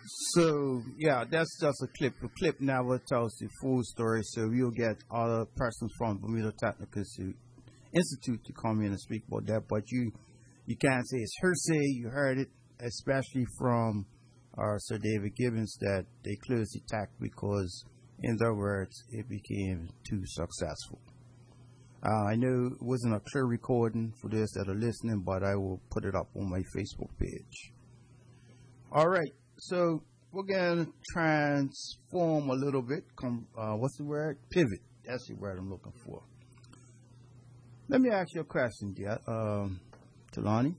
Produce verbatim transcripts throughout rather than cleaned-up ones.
So yeah, that's just a clip. A clip never tells the full story. So we'll get other persons from Bermuda Technical Institute to come in and speak about that. But you, you can't say it's hearsay. You heard it, especially from uh, Sir David Gibbons, that they closed the attack because, in their words, it became too successful. Uh, I know it wasn't a clear recording for those that are listening, but I will put it up on my Facebook page. All right, so we're going to transform a little bit. Come, uh, what's the word? Pivot. That's the word I'm looking for. Let me ask you a question, dear, um, Talani.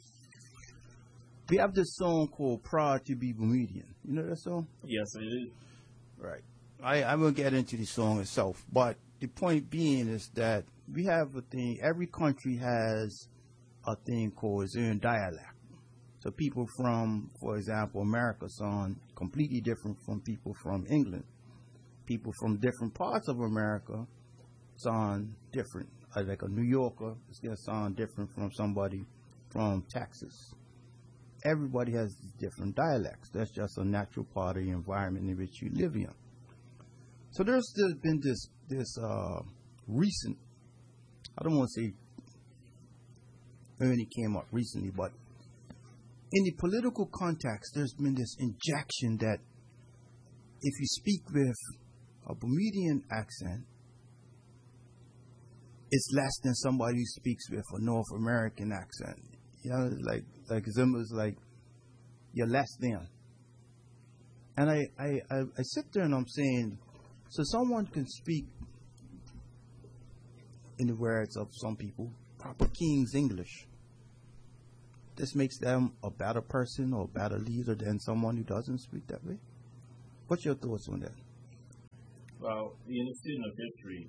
We have this song called Proud to be Bermudian. You know that song? Yes, I do. Right. I, I will get into the song itself, but the point being is that we have a thing, every country has a thing called its own dialect. So people from, for example, America sound completely different from people from England. People from different parts of America sound different. Like a New Yorker is going to sound different from somebody from Texas. Everybody has different dialects. That's just a natural part of the environment in which you live in. So there's still been this this uh, recent, I don't want to say only came up recently, but in the political context, there's been this injection that if you speak with a Bermudian accent, it's less than somebody who speaks with a North American accent. You know, like like it's almost like you're less than. And I, I, I, I sit there and I'm saying, so someone can speak, in the words of some people, proper King's English. This makes them a better person or a better leader than someone who doesn't speak that way. What's your thoughts on that? Well, in the student of history,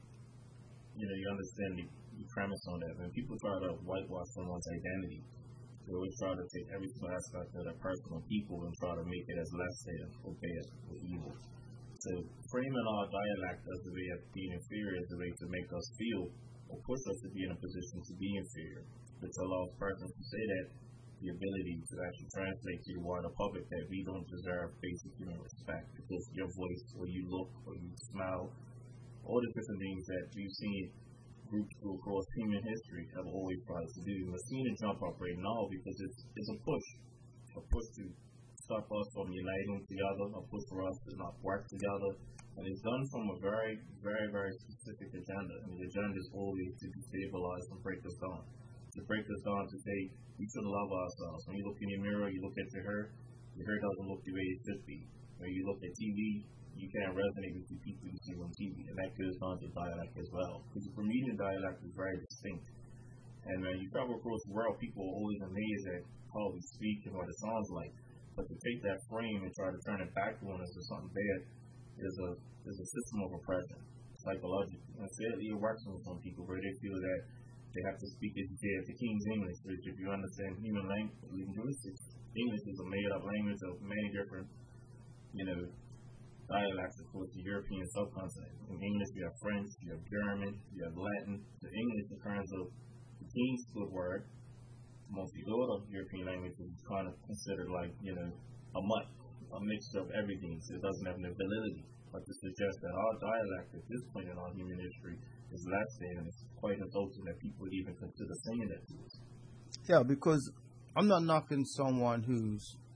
you know, you understand the, the premise on that. When people try to whitewash someone's identity, they always try to take every single aspect of their personal people and try to make it as less than or bad or evil. So framing our dialect as a way of being inferior is a way to make us feel or push us to be in a position to be inferior, which allows persons to say that the ability to actually translate to the wider public that we don't deserve basic human respect because your voice or you look or you smile, all the different things that we've seen groups go across human history have always tried to do. We're seeing it jump up right now because it's it's a push, a push to stop us from uniting together, a push for us to not work together, and it's done from a very, very, very specific agenda. And the agenda is always to destabilize and break us down. To break us down to say we should love ourselves. When you look in your mirror, you look at your hair, your hair doesn't look the way it should be. When you look at T V, you can't resonate with the people you see on T V, and that goes down to dialect as well. Because the Bermudian dialect is very distinct. And when you travel across the world, people are always amazed at how we speak and what it sounds like. But to take that frame and try to turn it back on us to something bad is a is a system of oppression, psychologically. And sadly, it works on some people where they feel that they have to speak, as you said, the King's English, which if you understand human language, linguistics, English is a made-up language of many different, you know, dialects across the European subcontinent. In English, you have French, you have German, you have Latin. The English, in terms of the King's good word, most of the other European languages is kind of considered like, you know, a mutt, a mixture of everything, so it doesn't have the validity. But to suggest that our dialect at this point in our human history is less than, it's quite insulting that people would even consider saying that to us. Yeah, because I'm not knocking someone who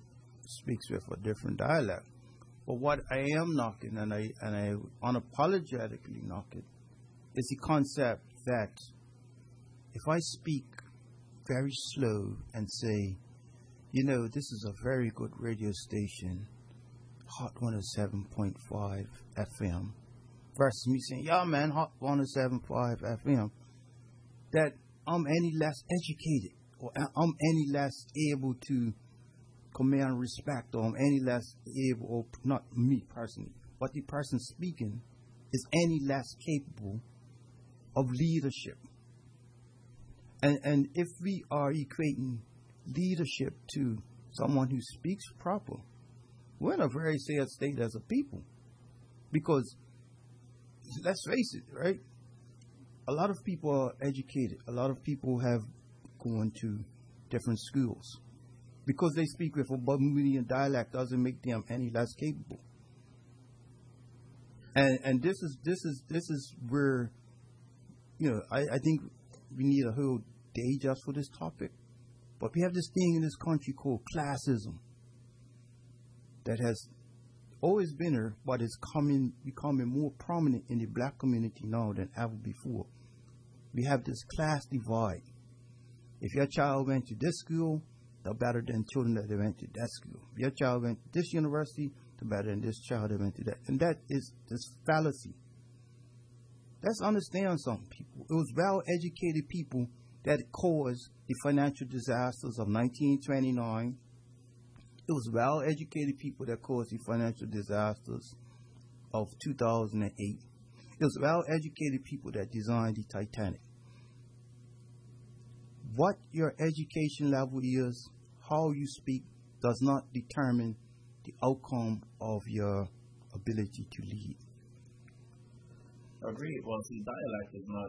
speaks with a different dialect. But what I am knocking, and I and I unapologetically knock it, is the concept that if I speak very slow and say, you know, this is a very good radio station, Hot one oh seven point five F M, versus me saying, yeah, man, Hot one oh seven point five F M, that I'm any less educated or I'm any less able to command respect or I'm any less able, or not me personally, but the person speaking is any less capable of leadership. And, and if we are equating leadership to someone who speaks proper, we're in a very sad state as a people. Because, let's face it, right? A lot of people are educated. A lot of people have gone to different schools. Because they speak with a Bermudian dialect doesn't make them any less capable. And and this is this is this is where, you know, I, I think we need a whole day just for this topic. But we have this thing in this country called classism that has always been there, but it's coming becoming more prominent in the black community now than ever before. We have this class divide. If your child went to this school, they're better than children that they went to that school. If your child went to this university, they're better than this child that went to that. And that is this fallacy. Let's understand something, people. It was well-educated people that caused the financial disasters of nineteen twenty-nine. It was well-educated people that caused the financial disasters of two thousand eight. It was well-educated people that designed the Titanic. What your education level is, how you speak, does not determine the outcome of your ability to lead. Agreed. Well, see, dialect is not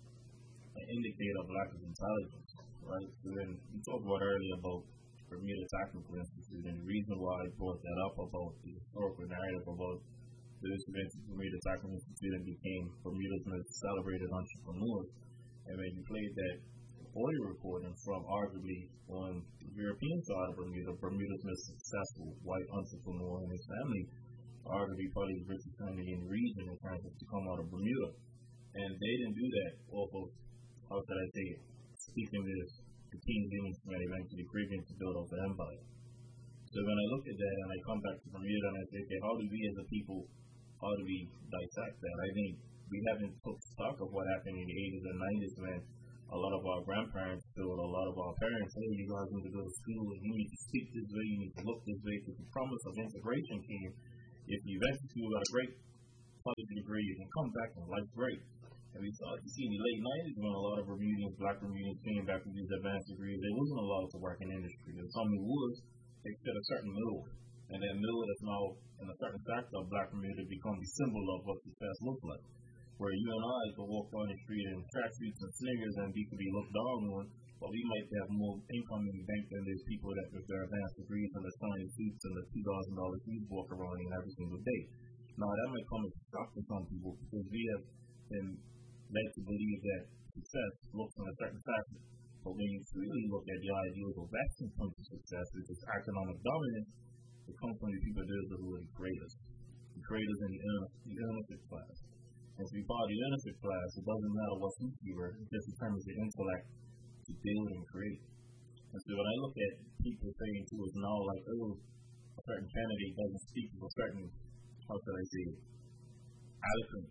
an indicator of lack of intelligence, right? So then we talked about earlier about Bermuda Technical Institute, and the reason why I brought that up about the historical narrative about the intervention of Bermuda Technical Institute and became Bermuda's most celebrated entrepreneurs. And when you played that audio recording from arguably on the European side of Bermuda, Bermuda's most successful white entrepreneur and his family, arguably probably the richest family in the region in terms of to come out of Bermuda. And they didn't do that off of, how should I say, speaking this, the King's English from eventually the Caribbean to build up the empire. So when I look at that and I come back to Bermuda and I say, okay, how do we as a people, how do we dissect that? I think we haven't took stock of what happened in the eighties and nineties when a lot of our grandparents told a lot of our parents, hey, you guys need to go to school and you need to speak this way, you need to look this way, because the promise of integration came. If you went to school, got a great college degree, you can come back and life's great. And we started to see in the late nineties when a lot of Bermudians, black Bermudians came back with these advanced degrees, they wasn't allowed to work in industry. And some who was, they fit a certain middle. And that middle that's now in a certain sector of black Bermuda become the symbol of what success looks like. Where you and I could walk down the street in tracksuits and slingers and we could be looked down on, but we might have more income in the bank than those people that with their advanced degrees and the shiny suits and the two thousand dollars shoes walk around in every single day. Now that might come as a shock to some people because we have been led to believe that success looks in a certain facet. But when you really look at the ideals of Western terms of success, which is economic dominance, it comes from the people those who are the greatest. The greatest in the ownership class. And to be part of the ownership class, it doesn't matter what suit you wear, it just determines your intellect to build and create. And so when I look at people saying to us now, like, oh, a certain candidate doesn't speak with a certain, how should I say it, eloquent.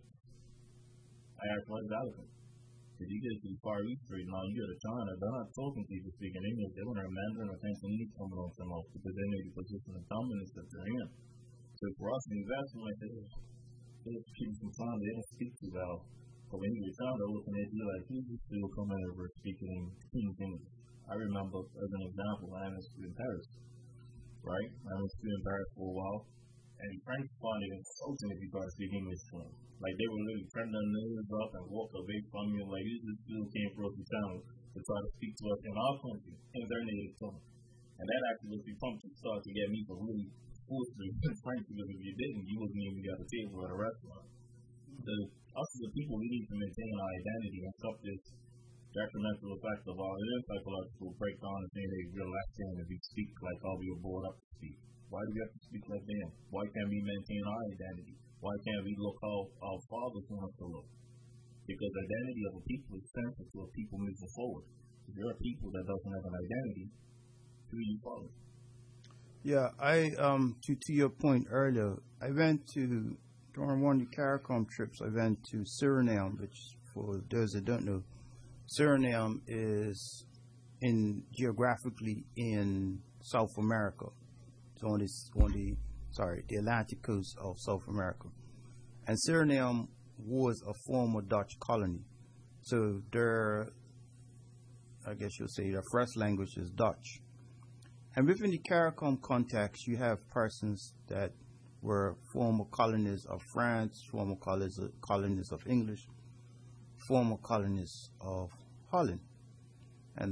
I ask, what is eloquent? If you get to the Far East Street now, you go to China, they're not talking to people speaking English, they want to have Mandarin or Cantonese coming on them off because they know the position of dominance that they're in. So for us, the investment, like this, there's people from China, they don't speak too well. But when you get China, they're looking at you like, who's this still coming over speaking King's English? I remember, as an example, when I was in Paris, right? I was in Paris for a while, and Frank found it insulting if you try to speak English to them. Like, they would literally turn their nose up and walk away from you, like, this still came across the channel to try to speak to us in our country, in their native tongue. And that actually was the pump to start to get me to really force me to Frank, because if you didn't, you wasn't even at a table at a restaurant. The, us as a people, we need to maintain our identity and stop this detrimental effect of our own psychological breakdown and saying they real acting and we speak like how we were brought up to speak. Why do we have to speak like them? Why can't we maintain our identity? Why can't we look how our fathers want us to look? Because the identity of a people is central to a people moving forward. If you're a people that doesn't have an identity, who are you following? Yeah, I um to to your point earlier, I went to during one of the CARICOM trips. I went to Suriname, which for those that don't know, Suriname is in geographically in South America. It's on the on the sorry the Atlantic coast of South America, and Suriname was a former Dutch colony. So their, I guess you'll say, their first language is Dutch. And within the CARICOM context, you have persons that were former colonies of France, former colonies of, colonies of English, former colonies of Holland. And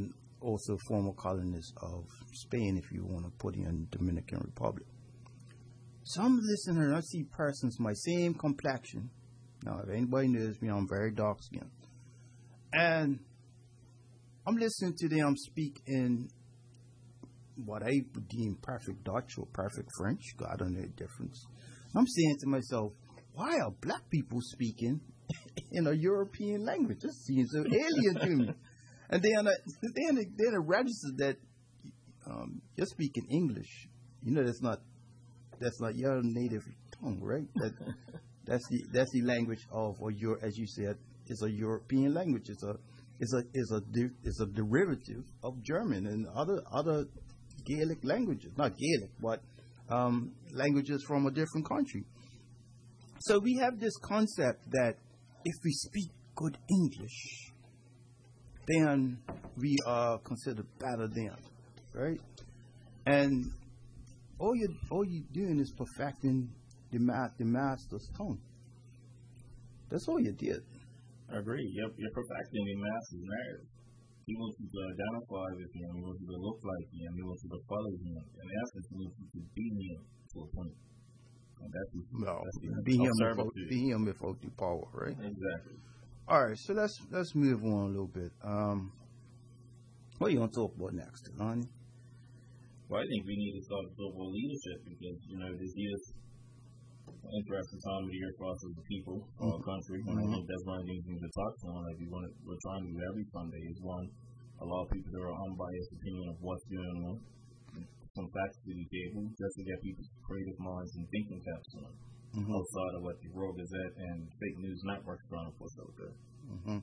also former colonist of Spain, if you want to put in Dominican Republic. Some listeners, I see persons my same complexion. Now, if anybody knows me, I'm very dark skinned. And I'm listening to them speak in what I would deem perfect Dutch or perfect French. I don't know the difference. I'm saying to myself, why are black people speaking in a European language? This seems so alien to me. And then, uh, then, it, then it registers that um, you're speaking English. You know, that's not that's not your native tongue, right? That, that's the that's the language of, or your, as you said, is a European language. It's a it's a it's a it's a derivative of German and other other Gaelic languages, not Gaelic, but um, languages from a different country. So we have this concept that if we speak good English, then we are considered better than, right? And all you all you're doing is perfecting the ma- the master's tongue. That's all you did. I agree. You're, you're perfecting the master's narrative. He wants you to identify with him. He wants you to look like him. He wants you to follow him. In essence, he wants you to be him to a point. And that's the, no, that's the be him without, be him without the power, right? Exactly. All right, so let's let's move on a little bit. Um, what are you gonna talk about next, Lonnie? Well, I think we need to talk global leadership because you know this is an interesting time of the year for us as a people, mm-hmm. our country, and mm-hmm. I think that's one of the things we need to talk on. Like we want to, we're trying to do every Sunday is one, allow people to have unbiased opinion of what's going on, some facts to the table, just to get people's creative minds and thinking caps on. Mm-hmm. Outside of what the World Gazette and fake news networks trying to push out there. Mm-hmm.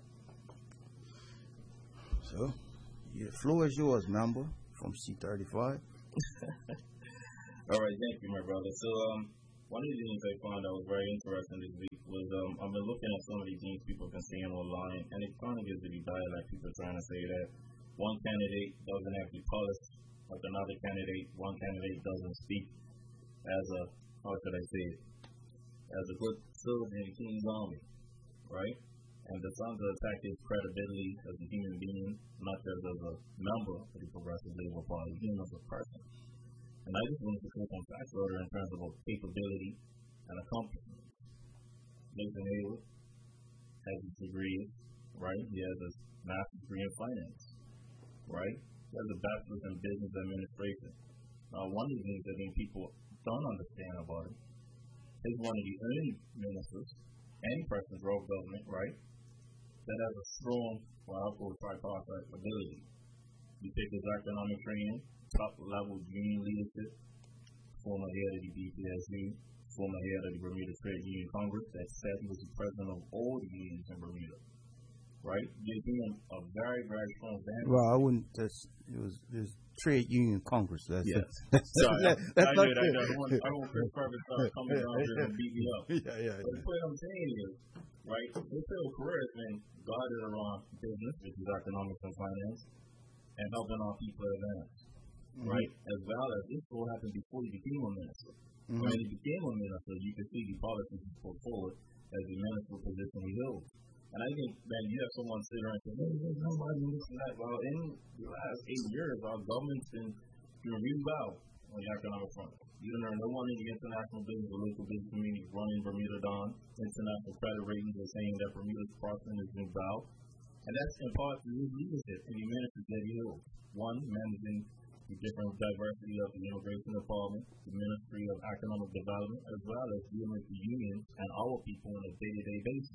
So, yeah, the floor is yours, member from C thirty-five. All right, thank you, my brother. So, um, one of the things I found that was very interesting this week was um, I've been looking at some of these things people have been saying online, and it kind of gives the dialect. People are trying to say that one candidate doesn't have the polish like another candidate, one candidate doesn't speak as a, how should I say it, as a good soldier in the King's Army, right? And they're trying to attack his credibility as a human being, not just as a member of the Progressive Labour Party, him as a person. And I just wanted to put some facts order in terms of capability and accomplishment. Nathan Hayward has his degree, right? He has a master's degree in finance, right? He has a bachelor's in business administration. Now, one of the things I think people don't understand about him, he's one of the only ministers, any person in rogue government, right, that has a strong, what I'll call tripartite ability. You take his economic training, top level union leadership, former head of the B P S U, former head of the Bermuda Trade Union Congress that said he was the president of all the unions in Bermuda, right? Gives him a very, very strong vantage. Well, I wouldn't, that's, it was, it was Trade Union Congress. That's yes. That's, Sorry, that, that's I, not I, I, I, want, I want Chris Purvis to start coming down here and beat me up. Yeah, yeah, yeah. But what I'm saying is, right, his whole career has been guided around business, which is economics and finance, and helping our people advance, mm-hmm. right? As well as this all happened before he became a minister. Mm-hmm. When he became a minister, you can see the policies he put forward as the minister position he held. And I think, man, you have someone sit around and say, hey, there's nobody this and that. Well, in the last eight years, our government's been doing really well on the economic front. You don't know no one in the international business or local business community running Bermuda down. International credit ratings are saying that Bermuda's crossing is doing well. And that's in part to his leadership and the ministers that he holds. One, managing the different diversity of the immigration department, the Ministry of Economic Development, as well as dealing with the unions and our people on a day-to-day basis.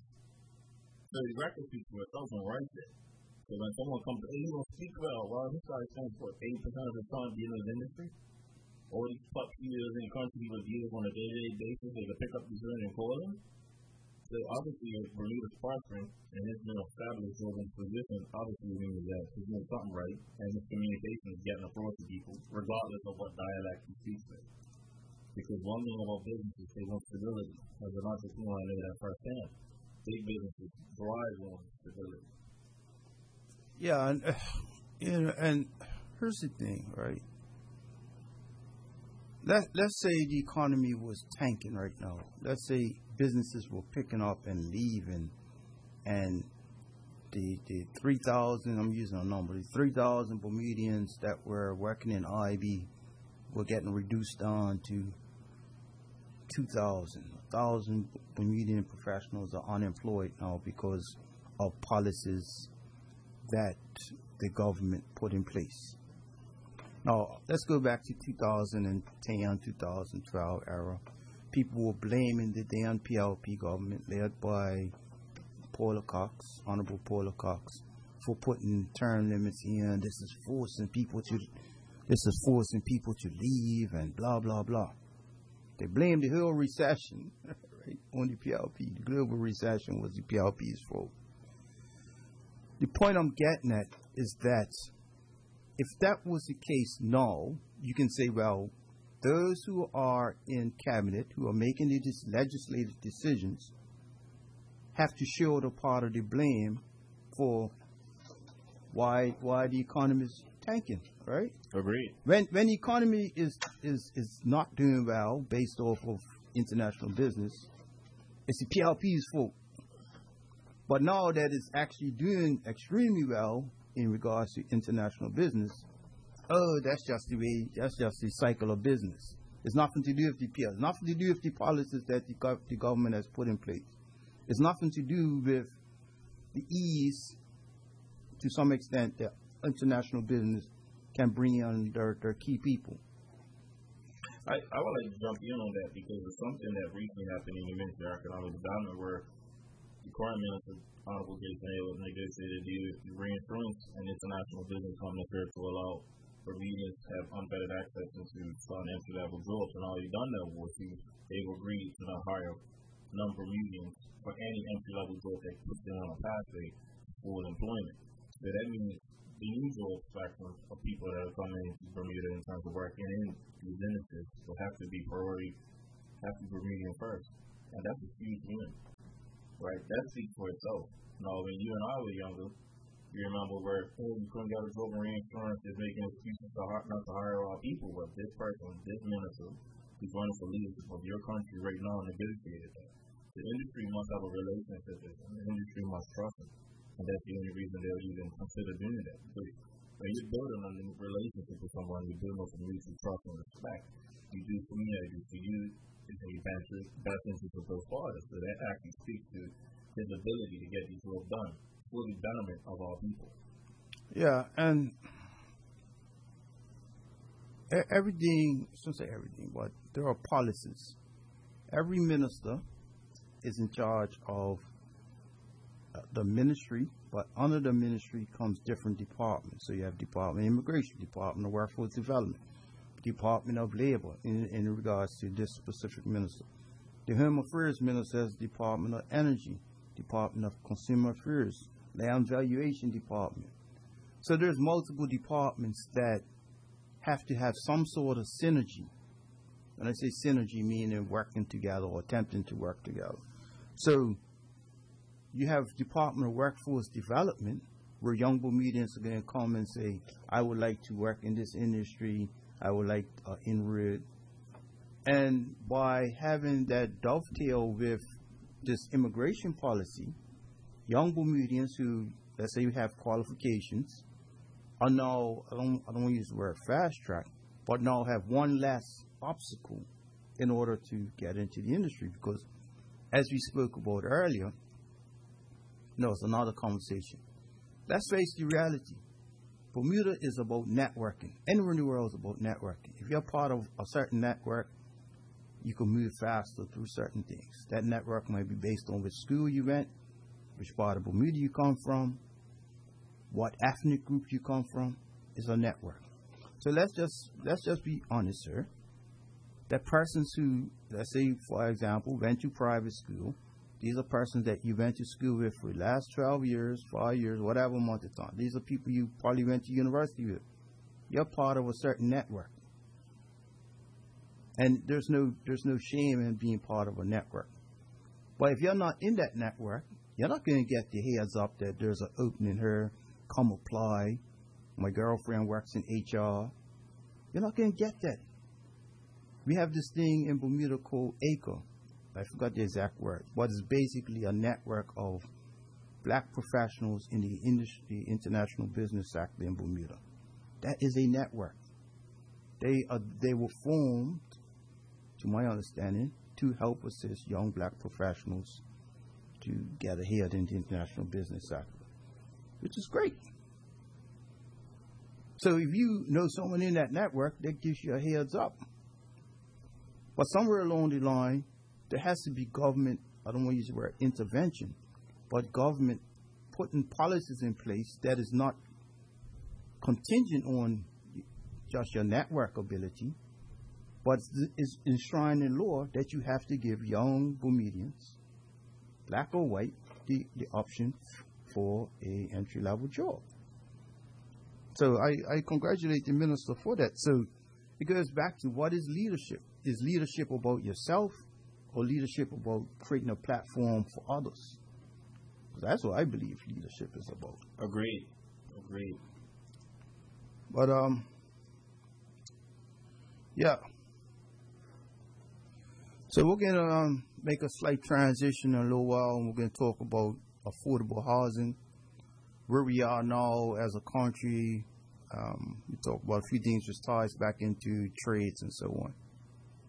So the record speaks for itself and right there. So when someone comes to, hey, you don't speak well, well, this guy spends for eighty percent of his time being in the industry. All these top leaders in the country he would deal on a day-to-day basis, they could pick up the phone and call him. So obviously, if Bermuda's prospering and his been established over his position, obviously it means that he's doing something right, and his communication is getting across to people, regardless of what dialect he speaks with. Because one thing about businesses, they want stability. As an entrepreneur, I know that firsthand. Big businesses thrive on stability. Yeah, and, uh, you know, and here's the thing, right? Let, let's say the economy was tanking right now. Let's say businesses were picking up and leaving, and the, the three thousand, I'm using a number, the three thousand Bermudians that were working in I B were getting reduced down to two thousand. one thousand Bermudian professionals are unemployed now because of policies that the government put in place. Now, let's go back to two thousand ten, two thousand twelve era. People were blaming the damn P L P government led by Paula Cox, Honorable Paula Cox, for putting term limits in. This is forcing people to, this is forcing people to leave and blah, blah, blah. They blamed the whole recession right, on the P L P. The global recession was the P L P's fault. The point I'm getting at is that if that was the case now, you can say, well, those who are in cabinet, who are making these legislative decisions, have to shoulder part of the blame for why why the economy is tanking, right? Agreed. When when the economy is, is, is not doing well based off of international business, it's the P L P's fault. But now that it's actually doing extremely well in regards to international business, oh, that's just the way, that's just the cycle of business. It's nothing to do with the P L P. It's nothing to do with the policies that the, gov- the government has put in place. It's nothing to do with the ease, to some extent, that international business can bring in their, their key people. I, I would like to jump in on that because it's something that recently happened in the Ministry of Economic Development where the current Minister, Honorable Jason Hale, negotiated a deal with the reinsurance and international business companies here to allow Bermudians to have unfettered access into fund entry-level jobs. And all he done that was he, they've agreed to not hire non-Bermudians for any entry-level job that puts them on a pathway for employment. So that means the new job spectrum of people that are coming into Bermuda in terms of working in these industries will have to be priority, have to be Bermudian first. And that's a huge win, right? That speaks for itself. Now, when you and I were younger, you remember where, oh, you couldn't get a job in reinsurance, is making excuses to hire, not to hire our people. But this person, this minister, who's running for leadership of your country right now, negotiated that. The industry must have a relationship with them. The industry must trust them. And that's the only reason they'll even consider doing that. Because when you're building a relationship with someone, you're building up some mutual trust and respect. You do for me, I do for you. It's in the best interest of both parties. So that actually speaks to his ability to get these work done for the betterment of our people. Yeah, and everything, I shouldn't say everything, but there are policies. Every minister is in charge of uh, the ministry, but under the ministry comes different departments. So you have Department of Immigration, Department of Workforce Development, Department of Labor in, in regards to this specific minister. The Home Affairs Minister has Department of Energy, Department of Consumer Affairs, Land Valuation Department. So there's multiple departments that have to have some sort of synergy. When I say synergy, meaning working together or attempting to work together. So you have Department of Workforce Development, where young Bermudians are going to come and say, I would like to work in this industry, I would like uh, inward. And by having that dovetail with this immigration policy, young Bermudians who, let's say, have qualifications, are now, I don't, I don't want to use the word fast track, but now have one less obstacle in order to get into the industry. Because as we spoke about earlier, no, it's another conversation. Let's face the reality. Bermuda is about networking. Anywhere in the world is about networking. If you're part of a certain network, you can move faster through certain things. That network might be based on which school you went, which part of Bermuda you come from, what ethnic group you come from. Is a network. So let's just let's just be honest, sir. That persons who, let's say, for example, went to private school, these are persons that you went to school with for the last twelve years, five years, whatever amount of time. These are people you probably went to university with. You're part of a certain network. And there's no there's no shame in being part of a network. But if you're not in that network, you're not going to get the heads up that there's an opening here, come apply. My girlfriend works in H R. You're not going to get that. We have this thing in Bermuda called A C R. I forgot the exact word, but it's basically a network of black professionals in the industry, international business sector in Bermuda. That is a network. They are, they were formed, to my understanding, to help assist young black professionals to get ahead in the international business sector, which is great. So if you know someone in that network, that gives you a heads up. But somewhere along the line, there has to be government, I don't want to use the word intervention, but government putting policies in place that is not contingent on just your network ability, but is enshrined in law that you have to give young Bermudians, black or white, the, the option for a entry-level job. So I, I congratulate the minister for that. So it goes back to, what is leadership? Is leadership about yourself, or leadership about creating a platform for others? That's what I believe leadership is about. Agreed. Agreed. But, um, yeah. So we're going to um, make a slight transition in a little while, and we're going to talk about affordable housing, where we are now as a country. Um, we talk about a few dangerous ties back into trades and so on.